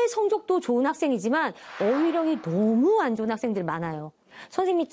성적도 좋은 학생이지만 어휘력이 너무 안 좋은 학생들 많아요. 선생님이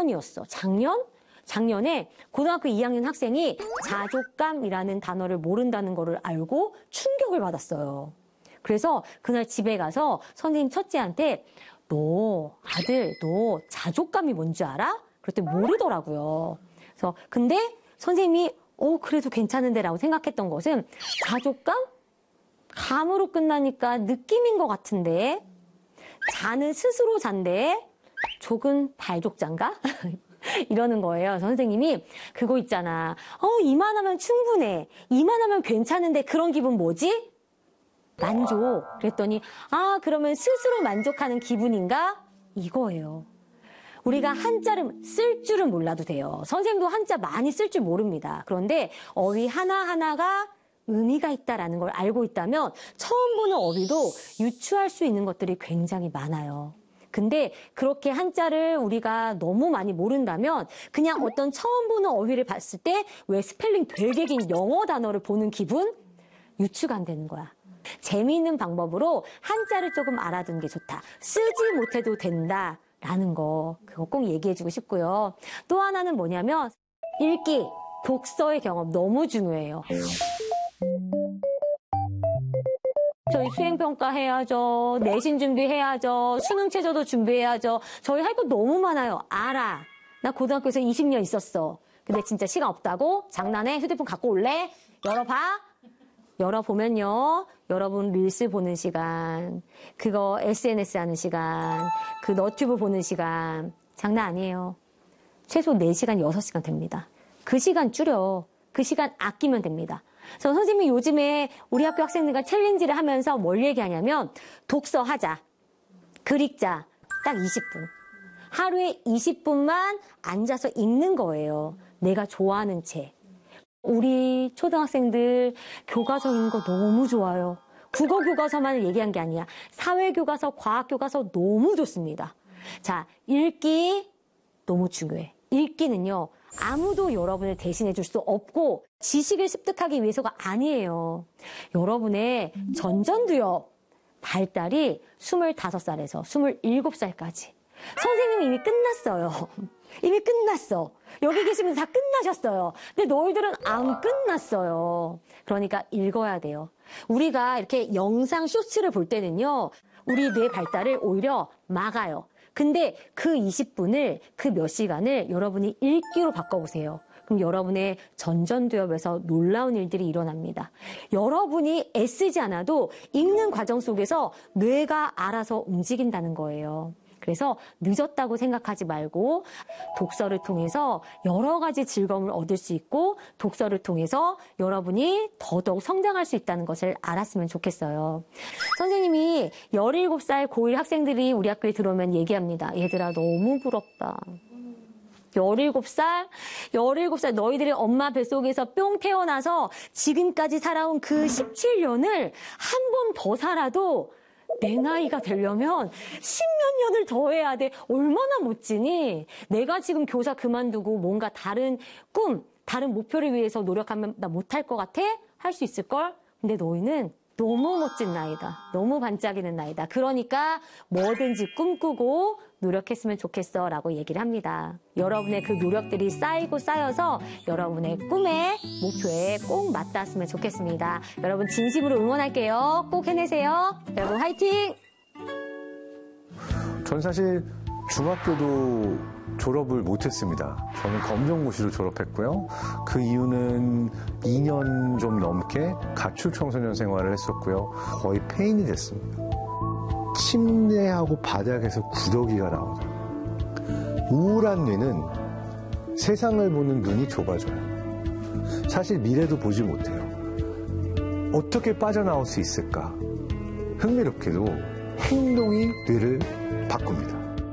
작년에 고등학교 2학년 학생이 자족감이라는 단어를 모른다는 거를 알고 충격을 받았어요. 그래서 그날 집에 가서 선생님 첫째한테 아들, 너 자족감이 뭔지 알아? 그랬더니 모르더라고요. 그래서 근데 선생님이 그래도 괜찮은데 라고 생각했던 것은 자족감? 감으로 끝나니까 느낌인 것 같은데 자는 스스로 잔데 족은 발족자인가? 이러는 거예요. 선생님이 그거 있잖아. 이만하면 충분해. 이만하면 괜찮은데 그런 기분 뭐지? 만족. 그랬더니 그러면 스스로 만족하는 기분인가? 이거예요. 우리가 한자를 쓸 줄은 몰라도 돼요. 선생님도 한자 많이 쓸 줄 모릅니다. 그런데 어휘 하나하나가 의미가 있다라는 걸 알고 있다면 처음 보는 어휘도 유추할 수 있는 것들이 굉장히 많아요. 근데 그렇게 한자를 우리가 너무 많이 모른다면 그냥 어떤 처음 보는 어휘를 봤을 때 왜 스펠링 되게 긴 영어 단어를 보는 기분? 유추가 안 되는 거야. 재미있는 방법으로 한자를 조금 알아두는 게 좋다. 쓰지 못해도 된다라는 거, 그거 꼭 얘기해주고 싶고요. 또 하나는 뭐냐면 읽기, 독서의 경험 너무 중요해요. 저희 수행평가 해야죠. 내신 준비해야죠. 수능 최저도 준비해야죠. 저희 할 거 너무 많아요. 알아. 나 고등학교에서 20년 있었어. 근데 진짜 시간 없다고? 장난해? 휴대폰 갖고 올래? 열어봐. 열어보면요. 여러분 릴스 보는 시간, 그거 SNS 하는 시간, 그 너튜브 보는 시간 장난 아니에요. 최소 4시간, 6시간 됩니다. 그 시간 줄여. 그 시간 아끼면 됩니다. 그래서 선생님이 요즘에 우리 학교 학생들과 챌린지를 하면서 뭘 얘기하냐면 독서하자, 글 읽자, 딱 20분. 하루에 20분만 앉아서 읽는 거예요. 내가 좋아하는 책. 우리 초등학생들 교과서 읽는 거 너무 좋아요. 국어 교과서만 얘기한 게 아니야. 사회 교과서, 과학 교과서 너무 좋습니다. 자, 읽기 너무 중요해. 읽기는요, 아무도 여러분을 대신해 줄 수 없고 지식을 습득하기 위해서가 아니에요. 여러분의 전전두엽 발달이 25살에서 27살까지. 선생님은 이미 끝났어요. 이미 끝났어. 여기 계시면 다 끝나셨어요. 근데 너희들은 안 끝났어요. 그러니까 읽어야 돼요. 우리가 이렇게 영상 쇼츠를 볼 때는요, 우리 뇌 발달을 오히려 막아요. 근데 그 20분을, 그 몇 시간을 여러분이 읽기로 바꿔보세요. 그럼 여러분의 전전두엽에서 놀라운 일들이 일어납니다. 여러분이 애쓰지 않아도 읽는 과정 속에서 뇌가 알아서 움직인다는 거예요. 그래서 늦었다고 생각하지 말고 독서를 통해서 여러 가지 즐거움을 얻을 수 있고 독서를 통해서 여러분이 더더욱 성장할 수 있다는 것을 알았으면 좋겠어요. 선생님이 17살 고1 학생들이 우리 학교에 들어오면 얘기합니다. 얘들아, 너무 부럽다. 17살 너희들이 엄마 뱃속에서 뿅 태어나서 지금까지 살아온 그 17년을 한 번 더 살아도 내 나이가 되려면 10몇 년을 더 해야 돼. 얼마나 멋지니? 내가 지금 교사 그만두고 뭔가 다른 꿈, 다른 목표를 위해서 노력하면 나 못할 것 같아? 할 수 있을걸? 근데 너희는 너무 멋진 나이다. 너무 반짝이는 나이다. 그러니까 뭐든지 꿈꾸고 노력했으면 좋겠어 라고 얘기를 합니다. 여러분의 그 노력들이 쌓이고 쌓여서 여러분의 꿈에, 목표에 꼭 맞닿았으면 좋겠습니다. 여러분 진심으로 응원할게요. 꼭 해내세요. 여러분 화이팅! 전 사실 중학교도 졸업을 못했습니다. 저는 검정고시로 졸업했고요. 그 이유는 2년 좀 넘게 가출 청소년 생활을 했었고요. 거의 폐인이 됐습니다. 침대하고 바닥에서 구더기가 나오더라고요. 우울한 뇌는 세상을 보는 눈이 좁아져요. 사실 미래도 보지 못해요. 어떻게 빠져나올 수 있을까? 흥미롭게도 행동이 뇌를 바꿉니다.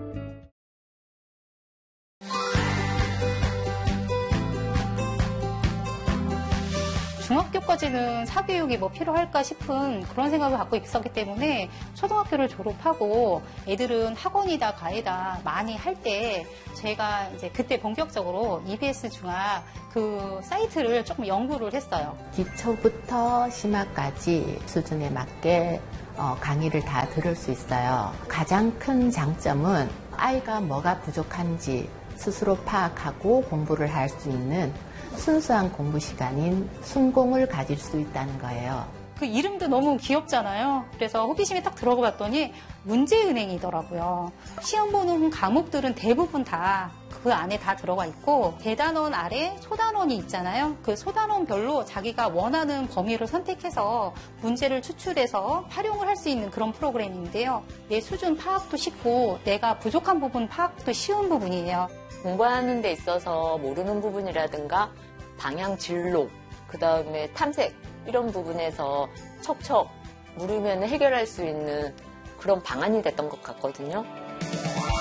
중학교까지는 사교육이 뭐 필요할까 싶은 그런 생각을 갖고 있었기 때문에 초등학교를 졸업하고 애들은 학원이다 과외다 많이 할 때 제가 이제 그때 본격적으로 EBS 중학 그 사이트를 조금 연구를 했어요. 기초부터 심화까지 수준에 맞게 강의를 다 들을 수 있어요. 가장 큰 장점은 아이가 뭐가 부족한지 스스로 파악하고 공부를 할 수 있는 순수한 공부 시간인 순공을 가질 수 있다는 거예요. 그 이름도 너무 귀엽잖아요. 그래서 호기심에 딱 들어가 봤더니 문제은행이더라고요. 시험 보는 과목들은 대부분 다 그 안에 다 들어가 있고 대단원 아래 소단원이 있잖아요. 그 소단원별로 자기가 원하는 범위를 선택해서 문제를 추출해서 활용을 할 수 있는 그런 프로그램인데요. 내 수준 파악도 쉽고 내가 부족한 부분 파악도 쉬운 부분이에요. 공부하는 데 있어서 모르는 부분이라든가 방향 진로, 그 다음에 탐색 이런 부분에서 척척 물으면 해결할 수 있는 그런 방안이 됐던 것 같거든요.